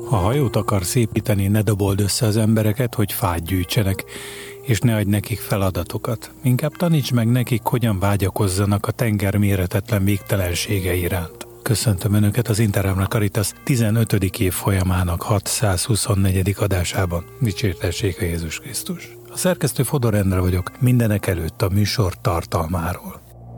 Ha hajót akarsz építeni, ne dobold össze az embereket, hogy fát gyűjtsenek, és ne adj nekik feladatokat. Inkább taníts meg nekik, hogyan vágyakozzanak a tenger méretetlen végtelensége iránt. Köszöntöm Önöket az Interamna Caritas 15. évfolyamának 624. adásában. Dicsértessék a Jézus Krisztus. A szerkesztő Fodor Endre vagyok, mindenek előtt a műsor tartalmáról.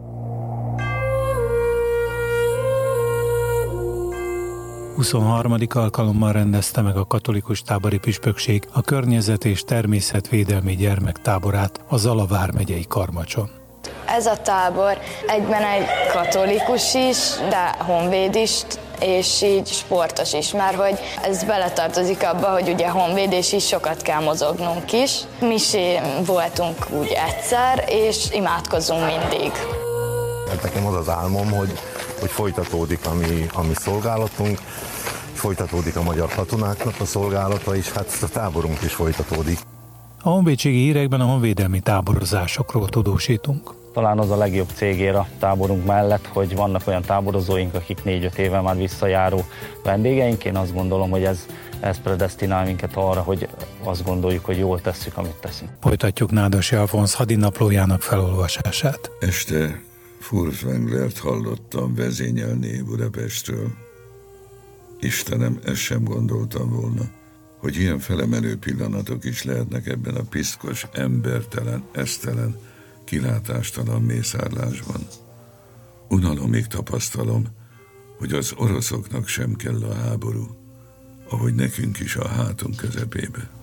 A 23. alkalommal rendezte meg a katolikus tábori püspökség a környezet- és természetvédelmi gyermektáborát a Zala vármegyei Karmacson. Ez a tábor egyben egy katolikus is, de honvéd is, és így sportos is, mert hogy ez beletartozik abba, hogy ugye honvéd, és is sokat kell mozognunk is. Misé voltunk úgy egyszer, és imádkozunk mindig. Nekem az az álmom, hogy folytatódik a mi szolgálatunk, folytatódik a magyar katonáknak a szolgálata, és hát a táborunk is folytatódik. A honvédségi hírekben a honvédelmi táborozásokról tudósítunk. Talán az a legjobb cégér a táborunk mellett, hogy vannak olyan táborozóink, akik 4-5 éve már visszajáró vendégeink. Én azt gondolom, hogy ez predesztinál minket arra, hogy azt gondoljuk, hogy jól tesszük, amit teszünk. Folytatjuk Nádasi Alfonz hadinaplójának felolvasását. Este Furtwänglert hallottam vezényelni Budapestről. Istenem, ezt sem gondoltam volna, hogy ilyen felemelő pillanatok is lehetnek ebben a piszkos, embertelen, esztelen, kilátástalan mészárlásban. Unalomig tapasztalom, hogy az oroszoknak sem kell a háború, ahogy nekünk is a hátunk közepébe.